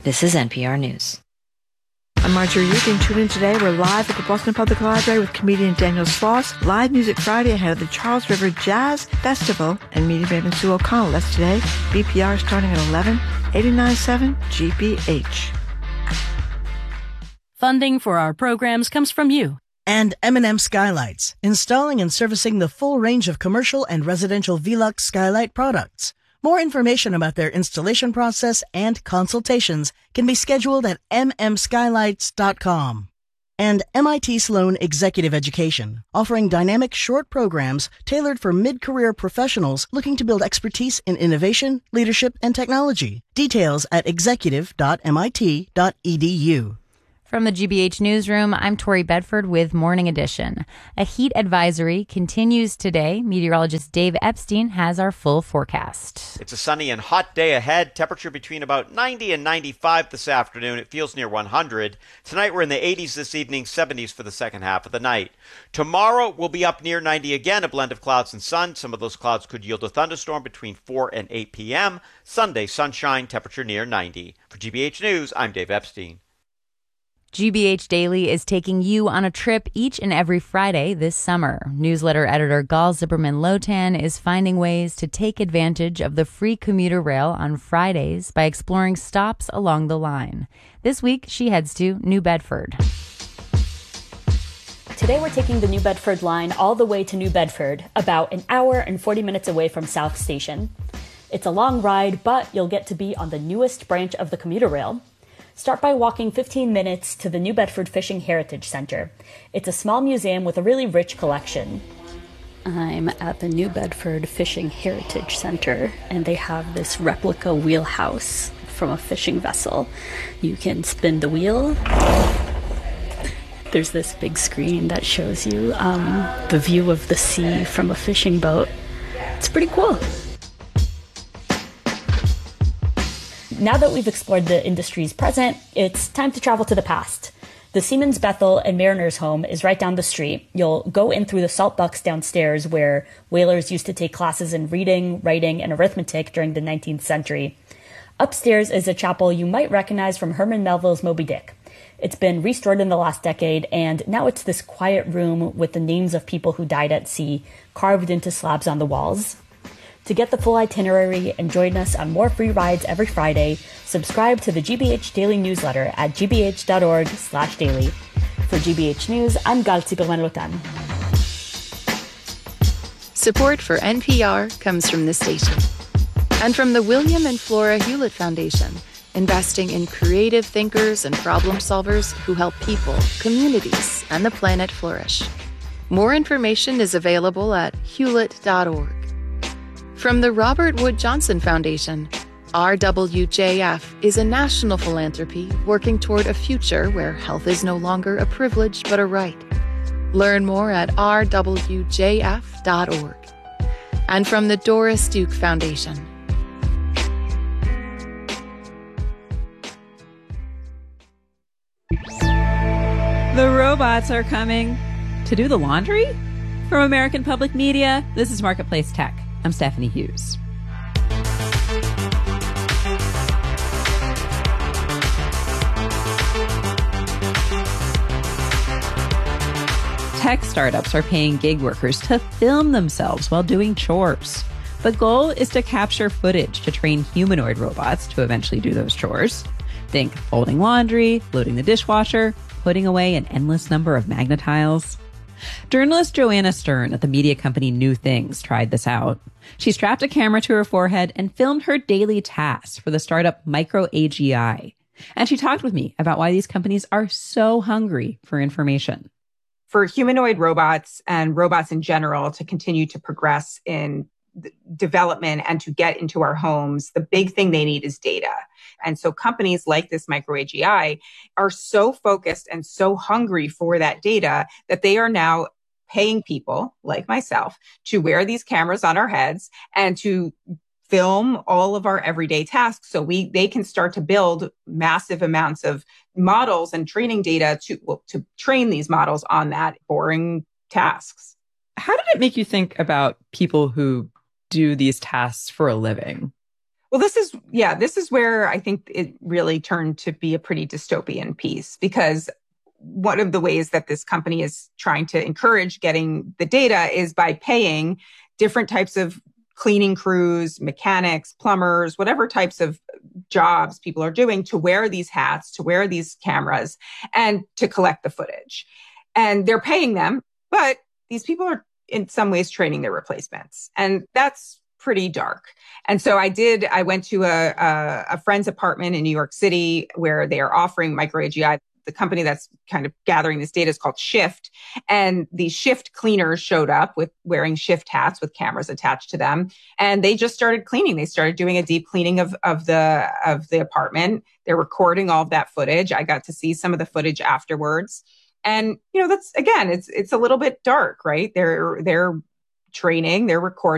This is NPR News. I'm Marjorie Egan. Tune in today. We're live at the Boston Public Library with comedian Daniel Sloss. Live Music Friday ahead of the Charles River Jazz Festival and media maven Sue O'Connell. That's today. BPR starting at 11, 89.7 GBH. Funding for our programs comes from you. And M&M Skylights, installing and servicing the full range of commercial and residential Velux skylight products. More information about their installation process and consultations can be scheduled at mmskylights.com. And MIT Sloan Executive Education, offering dynamic short programs tailored for mid-career professionals looking to build expertise in innovation, leadership, and technology. Details at executive.mit.edu. From the GBH Newsroom, I'm Tori Bedford with Morning Edition. A heat advisory continues today. Meteorologist Dave Epstein has our full forecast. It's a sunny and hot day ahead. Temperature between about 90 and 95 this afternoon. It feels near 100. Tonight we're in the 80s, this evening 70s for the second half of the night. Tomorrow we'll be up near 90 again, a blend of clouds and sun. Some of those clouds could yield a thunderstorm between 4 and 8 p.m. Sunday, sunshine, temperature near 90. For GBH News, I'm Dave Epstein. GBH Daily is taking you on a trip each and every Friday this summer. Newsletter editor Gal Zipperman-Lotan is finding ways to take advantage of the free commuter rail on Fridays by exploring stops along the line. This week, she heads to New Bedford. Today we're taking the New Bedford line all the way to New Bedford, about an hour and 40 minutes away from South Station. It's a long ride, but you'll get to be on the newest branch of the commuter rail. Start by walking 15 minutes to the New Bedford Fishing Heritage Center. It's a small museum with a really rich collection. I'm at the New Bedford Fishing Heritage Center, and they have this replica wheelhouse from a fishing vessel. You can spin the wheel. There's this big screen that shows you the view of the sea from a fishing boat. It's pretty cool. Now that we've explored the industry's present, it's time to travel to the past. The Seamen's Bethel and Mariner's Home is right down the street. You'll go in through the salt bucks downstairs where whalers used to take classes in reading, writing, and arithmetic during the 19th century. Upstairs is a chapel you might recognize from Herman Melville's Moby Dick. It's been restored in the last decade, and now it's this quiet room with the names of people who died at sea carved into slabs on the walls. To get the full itinerary and join us on more free rides every Friday, subscribe to the GBH Daily newsletter at gbh.org/daily. For GBH News, I'm Gal Zipperman-Lotan. Support for NPR comes from this station and from the William and Flora Hewlett Foundation, investing in creative thinkers and problem solvers who help people, communities, and the planet flourish. More information is available at hewlett.org. From the Robert Wood Johnson Foundation, RWJF is a national philanthropy working toward a future where health is no longer a privilege but a right. Learn more at rwjf.org. And from the Doris Duke Foundation. The robots are coming to do the laundry? From American Public Media, this is Marketplace Tech. I'm Stephanie Hughes. Tech startups are paying gig workers to film themselves while doing chores. The goal is to capture footage to train humanoid robots to eventually do those chores. Think folding laundry, loading the dishwasher, putting away an endless number of Magna-Tiles. Journalist Joanna Stern at the media company New Things tried this out. She strapped a camera to her forehead and filmed her daily tasks for the startup MicroAGI. And she talked with me about why these companies are so hungry for information. For humanoid robots and robots in general to continue to progress in development and to get into our homes, the big thing they need is data. And so companies like this MicroAGI are so focused and so hungry for that data that they are now paying people like myself to wear these cameras on our heads and to film all of our everyday tasks. So they can start to build massive amounts of models and training data to train these models on that boring tasks. How did it make you think about people who do these tasks for a living? Well, this is where I think it really turned to be a pretty dystopian piece, because one of the ways that this company is trying to encourage getting the data is by paying different types of cleaning crews, mechanics, plumbers, whatever types of jobs people are doing, to wear these hats, to wear these cameras, and to collect the footage. And they're paying them, but these people are in some ways training their replacements. And that's pretty dark. And so I went to a friend's apartment in New York City where they are offering micro AGI. The company that's kind of gathering this data is called Shift. And these Shift cleaners showed up with wearing Shift hats with cameras attached to them. And they just started cleaning. They started doing a deep cleaning of the apartment. They're recording all of that footage. I got to see some of the footage afterwards. And, that's, again, it's a little bit dark, right? They're training, they're recording.